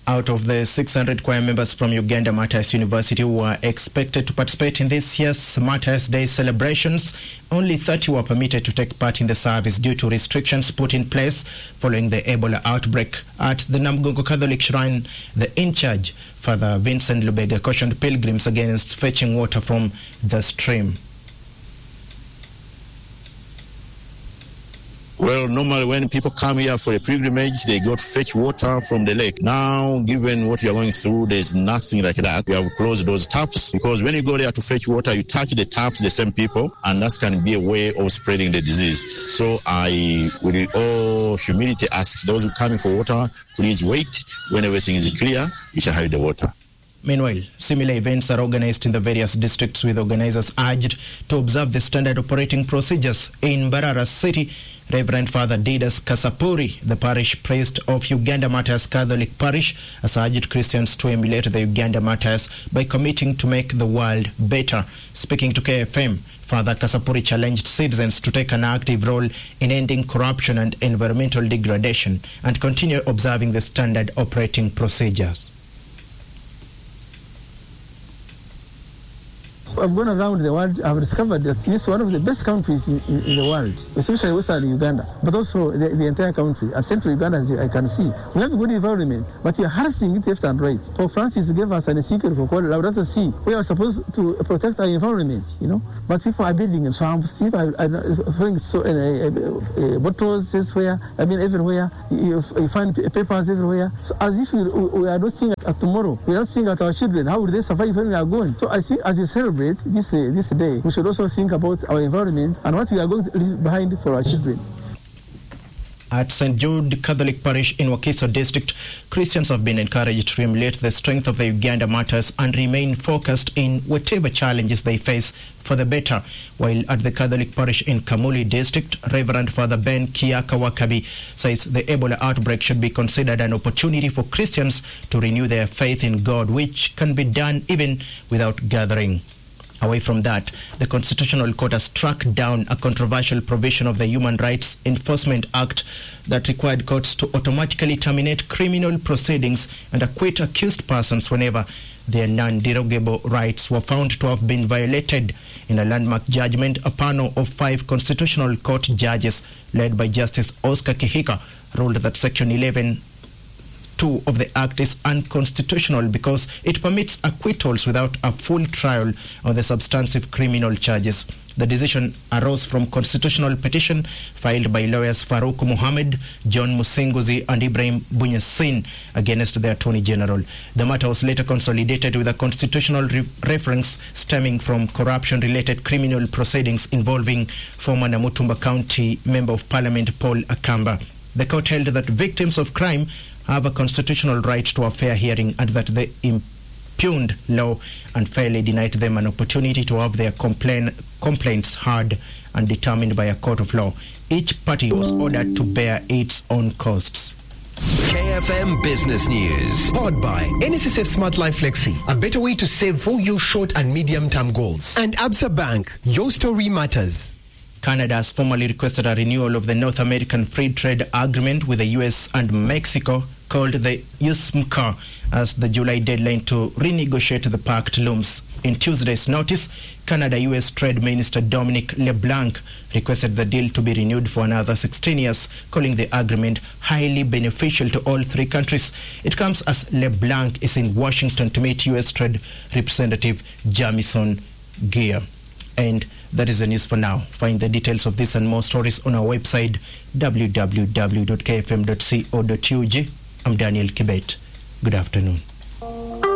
Out of the 600 choir members from Uganda Matthias University who were expected to participate in this year's Matthias Day celebrations, only 30 were permitted to take part in the service due to restrictions put in place following the Ebola outbreak. At the Namgungu Catholic Shrine, the in-charge, Father Vincent Lubega, cautioned pilgrims against fetching water from the stream. Well, normally when people come here for a pilgrimage, they go to fetch water from the lake. Now, given what we are going through, there's nothing like that. We have closed those taps because when you go there to fetch water, you touch the taps, the same people, and that can be a way of spreading the disease. So I, with all humility, ask those who are coming for water, please wait. When everything is clear, you shall have the water. Meanwhile, similar events are organized in the various districts, with organizers urged to observe the standard operating procedures. In Mbarara City, Reverend Father Didas Kasapuri, the parish priest of Uganda Matthias Catholic Parish, has urged Christians to emulate the Uganda Matthias by committing to make the world better. Speaking to KFM, Father Kasapuri challenged citizens to take an active role in ending corruption and environmental degradation and continue observing the standard operating procedures. I've gone around the world. I've discovered that this is one of the best countries in the world, especially Western Uganda, but also the entire country. And Central Uganda, as I can see, we have a good environment, but we are harassing it left and right. Pope Francis gave us a secret for called Laudato Si. We are supposed to protect our environment, but people are building in swamps. People are throwing bottles elsewhere. Everywhere. You find papers everywhere. So as if we are not seeing at tomorrow. We are not seeing at our children. How will they survive when we are gone? So I think as we celebrate this day, we should also think about our environment and what we are going to leave behind for our children. At St. Jude Catholic Parish in Wakiso District, Christians have been encouraged to emulate the strength of the Uganda Matthias and remain focused in whatever challenges they face for the better. While at the Catholic Parish in Kamuli District, Reverend Father Ben Kiaka Wakabi says the Ebola outbreak should be considered an opportunity for Christians to renew their faith in God, which can be done even without gathering. Away from that, the Constitutional Court has struck down a controversial provision of the Human Rights Enforcement Act that required courts to automatically terminate criminal proceedings and acquit accused persons whenever their non-derogable rights were found to have been violated. In a landmark judgment, a panel of 5 Constitutional Court judges, led by Justice Oscar Kihika, ruled that Section 11(2) of the Act is unconstitutional because it permits acquittals without a full trial on the substantive criminal charges. The decision arose from constitutional petition filed by lawyers Farouk Mohammed, John Musinguzi and Ibrahim Bunyasin against the Attorney General. The matter was later consolidated with a constitutional reference stemming from corruption-related criminal proceedings involving former Namutumba County Member of Parliament Paul Akamba. The court held that victims of crime have a constitutional right to a fair hearing and that the impugned law unfairly denied them an opportunity to have their complaints heard and determined by a court of law. Each party was ordered to bear its own costs. KFM Business News. Powered by NSSF Smart Life Flexi, a better way to save for your short and medium-term goals. And Absa Bank, your story matters. Canada has formally requested a renewal of the North American Free Trade Agreement with the U.S. and Mexico, called the USMCA, as the July deadline to renegotiate the pact looms. In Tuesday's notice, Canada-U.S. Trade Minister Dominic LeBlanc requested the deal to be renewed for another 16 years, calling the agreement highly beneficial to all 3 countries. It comes as LeBlanc is in Washington to meet U.S. Trade Representative Jamison Gear. And that is the news for now. Find the details of this and more stories on our website, www.kfm.co.ug. I'm Daniel Kibet. Good afternoon.